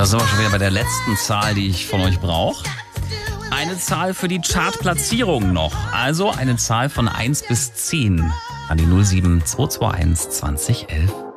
da sind wir schon wieder bei der letzten Zahl, die ich von euch brauche. Eine Zahl für die Chartplatzierung noch. Also eine Zahl von 1 bis 10 an die 07221 2011.